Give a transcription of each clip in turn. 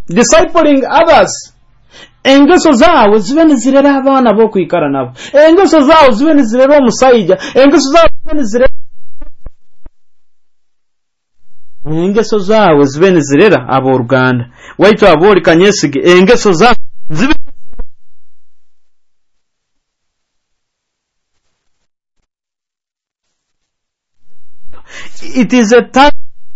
discipling others. Engeso zawe zibe nizirera abana bo kwikara nabo. Engeso zawe zibe nizirera omusayija. Engeso zawe zibe nizirera engeso zawe zibe nizirera abo Uganda. Waitu abori kanyesige engeso zawe zibe. It is a time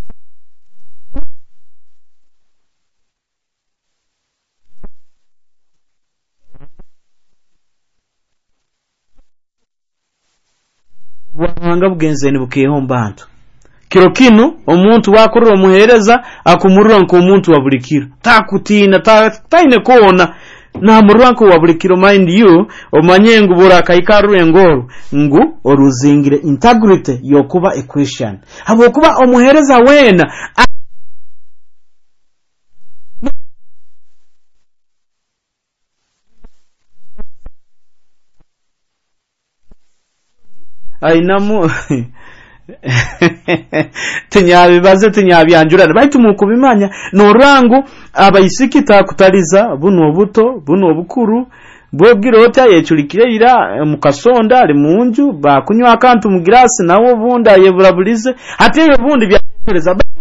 wanga bugenze ni bukeho mbantu kiro kino omuntu wakorera omuhereza akumurura nko omuntu wabulikiro takutina taine koona na murura nko wabulikiro mind you omanye ngu bora kaikaru engoro ngu oruzingire integrity yokuba a Christian habo kuba omuhereza wena ainamu tinyabibaze tinyabyanjurana baitu mukubimanya no rangu abayisiki takutaliza buno buto buno bukuru bwebwiro ota yechulikirira mukasonda ali munju bakunywa akantu mu glass nawo bunda yeburabulize ate yo bundi byatereza